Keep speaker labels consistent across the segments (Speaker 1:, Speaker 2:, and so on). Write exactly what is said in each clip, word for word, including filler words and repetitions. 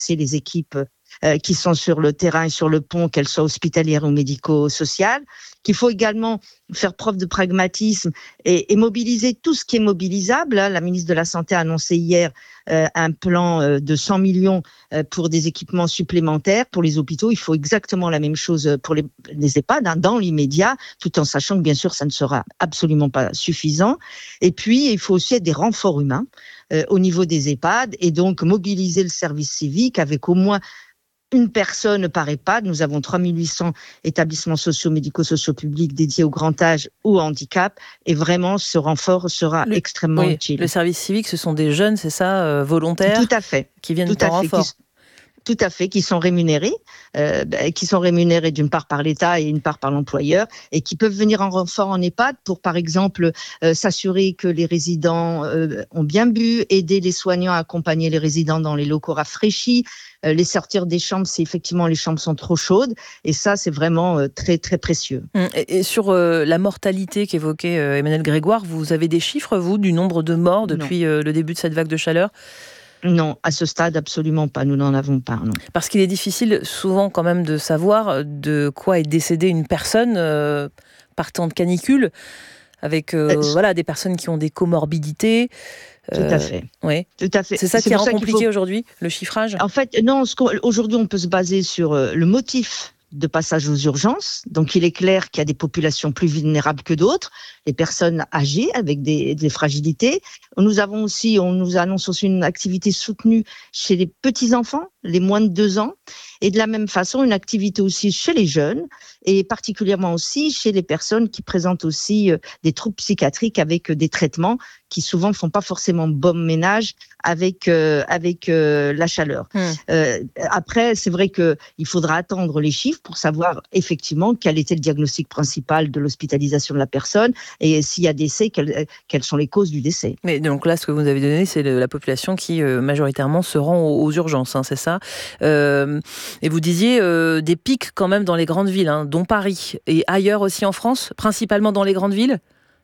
Speaker 1: les équipes euh, qui sont sur le terrain et sur le pont, qu'elles soient hospitalières ou médico-sociales, qu'il faut également faire preuve de pragmatisme et, et mobiliser tout ce qui est mobilisable. La ministre de la Santé a annoncé hier euh, un plan euh, de cent millions euh, pour des équipements supplémentaires pour les hôpitaux. Il faut exactement la même chose pour les, les EHPAD, hein, dans l'immédiat, tout en sachant que bien sûr ça ne sera absolument pas suffisant. Et puis il faut aussi être des renforts humains euh, au niveau des EHPAD et donc mobiliser le service civique avec au moins une personne par EHPAD. Nous avons trois mille huit cents établissements sociaux, médico-sociaux publics dédiés au grand âge ou au handicap. Et vraiment, ce renfort sera
Speaker 2: le,
Speaker 1: extrêmement
Speaker 2: oui,
Speaker 1: utile.
Speaker 2: Le service civique, ce sont des jeunes, c'est ça, euh, volontaires,
Speaker 1: Tout à fait.
Speaker 2: qui viennent
Speaker 1: Tout
Speaker 2: en
Speaker 1: à fait.
Speaker 2: renfort.
Speaker 1: Qui, tout à fait, qui sont rémunérés, euh, qui sont rémunérés d'une part par l'État et une part par l'employeur, et qui peuvent venir en renfort en EHPAD pour, par exemple, euh, s'assurer que les résidents euh, ont bien bu, aider les soignants à accompagner les résidents dans les locaux rafraîchis, euh, les sortir des chambres si effectivement les chambres sont trop chaudes, et ça c'est vraiment euh, très très précieux.
Speaker 2: Et, et sur euh, la mortalité qu'évoquait euh, Emmanuel Grégoire, vous avez des chiffres, vous, du nombre de morts depuis euh, le début de cette vague de chaleur ?
Speaker 1: Non, à ce stade, absolument pas. Nous n'en avons pas, non.
Speaker 2: Parce qu'il est difficile souvent quand même de savoir de quoi est décédée une personne euh, par temps de canicule, avec euh, euh, voilà, des personnes qui ont des comorbidités.
Speaker 1: Tout à fait.
Speaker 2: Euh, ouais.
Speaker 1: Tout à fait.
Speaker 2: C'est ça
Speaker 1: C'est
Speaker 2: qui rend
Speaker 1: ça
Speaker 2: compliqué
Speaker 1: faut...
Speaker 2: aujourd'hui, le chiffrage ?
Speaker 1: En fait, non, ce aujourd'hui, on peut se baser sur euh, le motif de passage aux urgences. Donc, il est clair qu'il y a des populations plus vulnérables que d'autres, les personnes âgées avec des, des fragilités. Nous avons aussi, on nous annonce aussi une activité soutenue chez les petits-enfants, les moins de deux ans, et de la même façon, une activité aussi chez les jeunes, et particulièrement aussi chez les personnes qui présentent aussi des troubles psychiatriques avec des traitements qui souvent ne font pas forcément bon ménage avec, euh, avec euh, la chaleur. Mmh. Euh, après, c'est vrai qu'il faudra attendre les chiffres pour savoir effectivement quel était le diagnostic principal de l'hospitalisation de la personne et s'il y a décès, quelles, quelles sont les causes du décès.
Speaker 2: Mais donc là, ce que vous avez donné, c'est le, la population qui euh, majoritairement se rend aux, aux urgences, hein, c'est ça. Euh, et vous disiez euh, des pics quand même dans les grandes villes, hein, dont Paris et ailleurs aussi en France, principalement dans les grandes villes.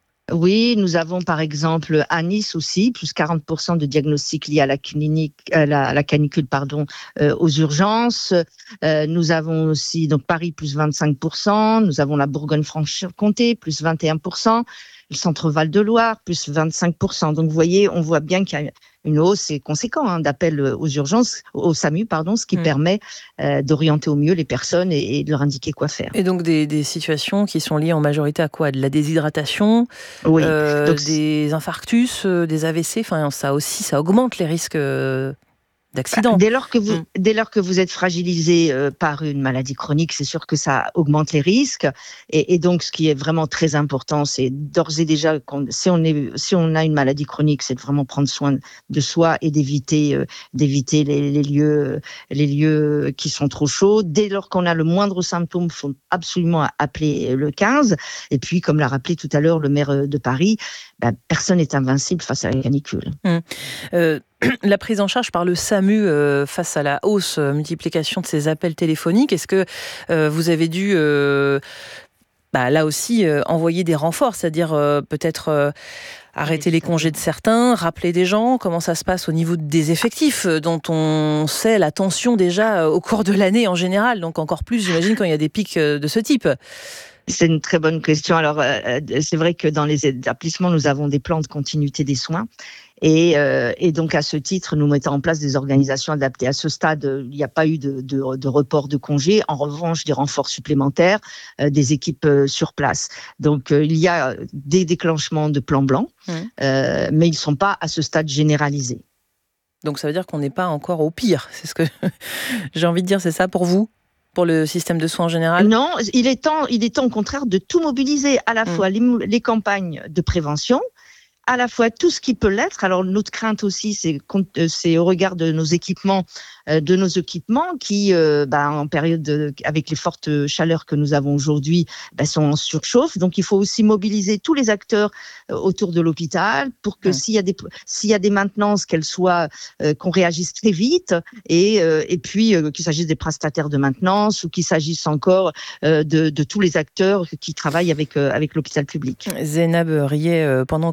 Speaker 1: Oui, nous avons par exemple à Nice aussi, plus quarante pour cent de diagnostics liés à la, clinique, à la, à la canicule pardon, euh, aux urgences. Euh, nous avons aussi donc Paris, plus vingt-cinq pour cent. Nous avons la Bourgogne-Franche-Comté, plus vingt et un pour cent. Le centre Val-de-Loire, plus vingt-cinq pour cent. Donc vous voyez, on voit bien qu'il y a une hausse conséquente hein, d'appels aux urgences, au SAMU, pardon, ce qui mmh. permet euh, d'orienter au mieux les personnes et, et de leur indiquer quoi faire.
Speaker 2: Et donc des, des situations qui sont liées en majorité à quoi ? De la déshydratation,
Speaker 1: oui.
Speaker 2: euh,
Speaker 1: donc,
Speaker 2: des infarctus, euh, des A V C, enfin ça aussi, ça augmente les risques euh, d'accident.
Speaker 1: Dès lors que vous, mmh. dès lors que vous êtes fragilisé euh, par une maladie chronique, c'est sûr que ça augmente les risques. Et, et donc, ce qui est vraiment très important, c'est d'ores et déjà, si on est, si on a une maladie chronique, c'est de vraiment prendre soin de soi et d'éviter, euh, d'éviter les, les lieux, les lieux qui sont trop chauds. Dès lors qu'on a le moindre symptôme, il faut absolument appeler le quinze. Et puis, comme l'a rappelé tout à l'heure le maire de Paris, ben, personne n'est invincible face à la canicule.
Speaker 2: Mmh. Euh... La prise en charge par le SAMU euh, face à la hausse, euh, multiplication de ces appels téléphoniques, est-ce que euh, vous avez dû, euh, bah, là aussi, euh, envoyer des renforts, c'est-à-dire euh, peut-être euh, arrêter les congés de certains, rappeler des gens ? Comment ça se passe au niveau des effectifs dont on sait la tension déjà au cours de l'année en général, donc encore plus, j'imagine, quand il y a des pics de ce type ?
Speaker 1: C'est une très bonne question. Alors, euh, c'est vrai que dans les établissements, nous avons des plans de continuité des soins. Et, euh, et donc, à ce titre, nous mettons en place des organisations adaptées. À ce stade, il n'y a pas eu de, de, de report de congés. En revanche, des renforts supplémentaires, euh, des équipes euh, sur place. Donc, euh, il y a des déclenchements de plans blancs, mmh. euh, mais ils ne sont pas à ce stade généralisés.
Speaker 2: Donc, ça veut dire qu'on n'est pas encore au pire. C'est ce que j'ai envie de dire, c'est ça pour vous ? Pour le système de soins en général ?
Speaker 1: Non, il est temps, il est temps au contraire de tout mobiliser, à la mmh. fois les, les campagnes de prévention, à la fois tout ce qui peut l'être. Alors notre crainte aussi, c'est, c'est au regard de nos équipements, euh, de nos équipements qui, euh, bah, en période de, avec les fortes chaleurs que nous avons aujourd'hui, bah, sont en surchauffe. Donc il faut aussi mobiliser tous les acteurs euh, autour de l'hôpital pour que mmh. s'il y a des s'il y a des maintenances, qu'elles soient euh, qu'on réagisse très vite et euh, et puis euh, qu'il s'agisse des prestataires de maintenance ou qu'il s'agisse encore euh, de, de tous les acteurs qui travaillent avec euh, avec l'hôpital public.
Speaker 2: Zeynab Riet, euh, pendant que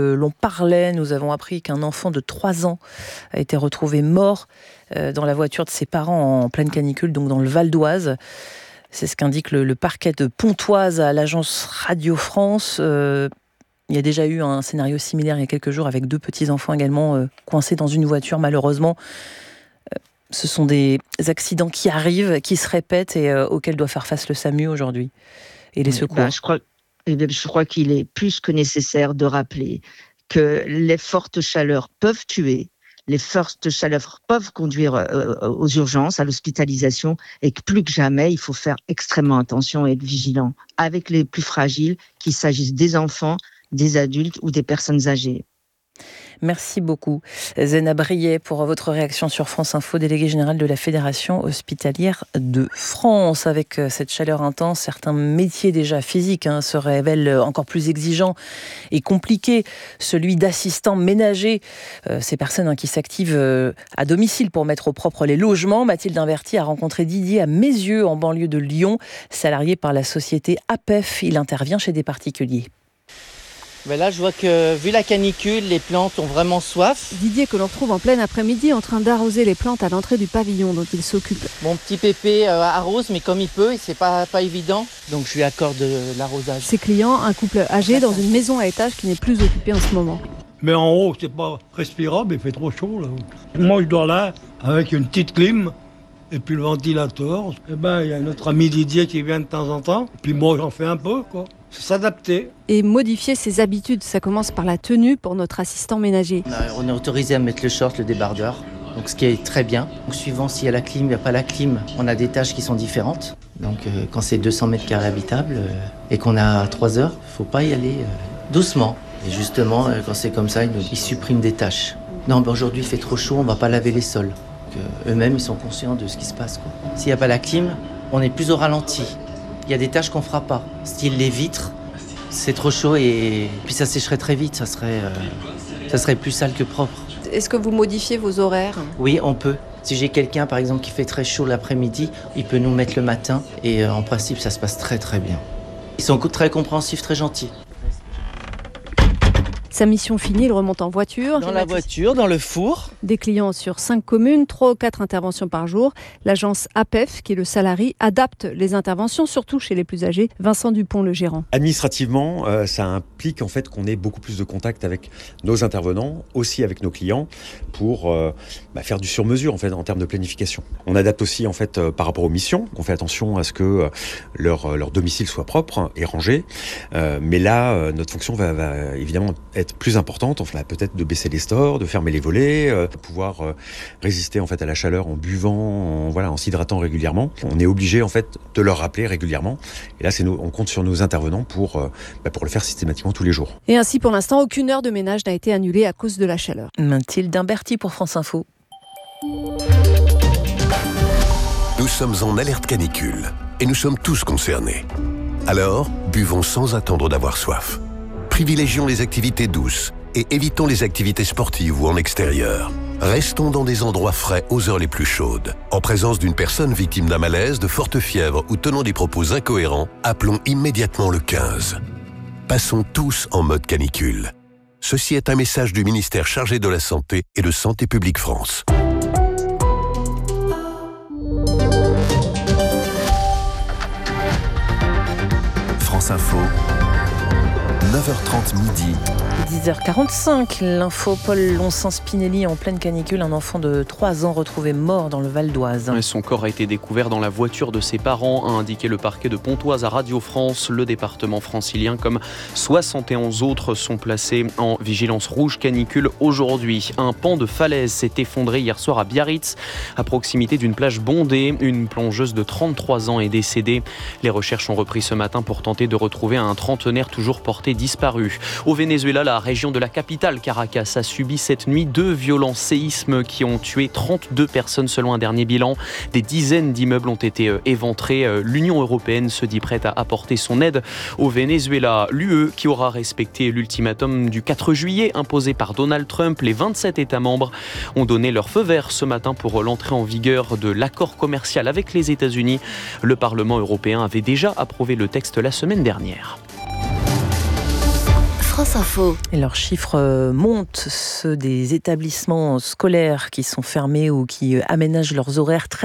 Speaker 2: l'on parlait, nous avons appris qu'un enfant de trois ans a été retrouvé mort dans la voiture de ses parents en pleine canicule, donc dans le Val d'Oise. C'est ce qu'indique le, le parquet de Pontoise à l'agence Radio France. Euh, il y a déjà eu un scénario similaire il y a quelques jours avec deux petits-enfants également euh, coincés dans une voiture, malheureusement. Euh, ce sont des accidents qui arrivent, qui se répètent et euh, auxquels doit faire face le SAMU aujourd'hui et les secours.
Speaker 1: Ben, je crois, je crois qu'il est plus que nécessaire de rappeler que les fortes chaleurs peuvent tuer, les fortes chaleurs peuvent conduire aux urgences, à l'hospitalisation, et que plus que jamais, il faut faire extrêmement attention et être vigilant avec les plus fragiles, qu'il s'agisse des enfants, des adultes ou des personnes âgées.
Speaker 2: Merci beaucoup, Zena Briet, pour votre réaction sur France Info, déléguée générale de la Fédération hospitalière de France. Avec cette chaleur intense, certains métiers déjà physiques hein, se révèlent encore plus exigeants et compliqués. Celui d'assistant ménager, euh, ces personnes hein, qui s'activent euh, à domicile pour mettre au propre les logements. Mathilde Imberti a rencontré Didier à Mézieux, en banlieue de Lyon, salarié par la société A P E F. Il intervient chez des particuliers.
Speaker 3: Ben là, je vois que, vu la canicule, les plantes ont vraiment soif.
Speaker 4: Didier, que l'on retrouve en plein après-midi, en train d'arroser les plantes à l'entrée du pavillon dont il s'occupe.
Speaker 3: Mon petit pépé euh, arrose, mais comme il peut, et c'est pas, pas évident. Donc, je lui accorde de l'arrosage.
Speaker 4: Ses clients, un couple âgé dans une maison à étage qui n'est plus occupée en ce moment.
Speaker 5: Mais en haut, c'est pas respirable, il fait trop chaud, là. Moi, je dors là, avec une petite clim, et puis le ventilateur. Et ben, il y a notre ami Didier qui vient de temps en temps. Puis moi, j'en fais un peu, quoi. S'adapter.
Speaker 4: Et modifier ses habitudes, ça commence par la tenue pour notre assistant ménager.
Speaker 3: On est autorisé à mettre le short, le débardeur, donc ce qui est très bien. Donc, suivant s'il y a la clim, il n'y a pas la clim, on a des tâches qui sont différentes. Donc euh, quand c'est deux cents mètres carrés habitables euh, et qu'on a trois heures, il ne faut pas y aller euh, doucement. Et justement, euh, quand c'est comme ça, ils, nous, ils suppriment des tâches. Non, ben aujourd'hui il fait trop chaud, on ne va pas laver les sols. Donc, euh, eux-mêmes, ils sont conscients de ce qui se passe, quoi. S'il n'y a pas la clim, on est plus au ralenti. Il y a des tâches qu'on ne fera pas, style les vitres, c'est trop chaud et puis ça sécherait très vite, ça serait, euh, ça serait plus sale que propre.
Speaker 4: Est-ce que vous modifiez vos horaires ?
Speaker 3: Oui, on peut. Si j'ai quelqu'un par exemple qui fait très chaud l'après-midi, il peut nous mettre le matin et euh, en principe ça se passe très très bien. Ils sont très compréhensifs, très gentils.
Speaker 4: Sa mission finie, il remonte en voiture.
Speaker 3: Dans la voiture, dans le four.
Speaker 4: Des clients sur cinq communes, trois ou quatre interventions par jour. L'agence A P E F, qui est le salarié, adapte les interventions, surtout chez les plus âgés. Vincent Dupont, le gérant.
Speaker 6: Administrativement, euh, ça implique en fait qu'on ait beaucoup plus de contact avec nos intervenants, aussi avec nos clients, pour euh, bah, faire du sur-mesure en fait en termes de planification. On adapte aussi en fait euh, par rapport aux missions. On fait attention à ce que euh, leur leur domicile soit propre et rangé. Euh, mais là, euh, notre fonction va, va évidemment être plus importante, enfin peut-être de baisser les stores, de fermer les volets, euh, de pouvoir euh, résister en fait à la chaleur en buvant, en, voilà, en s'hydratant régulièrement. On est obligé en fait de leur rappeler régulièrement. Et là, c'est nous, on compte sur nos intervenants pour euh, bah, pour le faire systématiquement tous les jours.
Speaker 4: Et ainsi, pour l'instant, aucune heure de ménage n'a été annulée à cause de la chaleur.
Speaker 2: Mathilde Imberti pour France Info.
Speaker 7: Nous sommes en alerte canicule et nous sommes tous concernés. Alors, buvons sans attendre d'avoir soif. Privilégions les activités douces et évitons les activités sportives ou en extérieur. Restons dans des endroits frais aux heures les plus chaudes. En présence d'une personne victime d'un malaise, de forte fièvre ou tenant des propos incohérents, appelons immédiatement le quinze. Passons tous en mode canicule. Ceci est un message du ministère chargé de la Santé et de Santé publique France.
Speaker 8: France Info. neuf heures trente midi.
Speaker 2: dix heures quarante-cinq, l'info Paul Lonsin-Spinelli en pleine canicule, un enfant de trois ans retrouvé mort dans le Val d'Oise.
Speaker 9: Son corps a été découvert dans la voiture de ses parents, a indiqué le parquet de Pontoise à Radio France. Le département francilien, comme soixante et onze autres, sont placés en vigilance rouge canicule aujourd'hui. Un pan de falaise s'est effondré hier soir à Biarritz, à proximité d'une plage bondée. Une plongeuse de trente-trois ans est décédée. Les recherches ont repris ce matin pour tenter de retrouver un trentenaire toujours porté disparu. Au Venezuela, la région de la capitale, Caracas, a subi cette nuit deux violents séismes qui ont tué trente-deux personnes selon un dernier bilan. Des dizaines d'immeubles ont été éventrés. L'Union européenne se dit prête à apporter son aide au Venezuela. L'U E qui aura respecté l'ultimatum du quatre juillet imposé par Donald Trump. Les vingt-sept États membres ont donné leur feu vert ce matin pour l'entrée en vigueur de l'accord commercial avec les États-Unis. Le Parlement européen avait déjà approuvé le texte la semaine dernière.
Speaker 10: France Info.
Speaker 2: Et leurs chiffres montent, ceux des établissements scolaires qui sont fermés ou qui aménagent leurs horaires très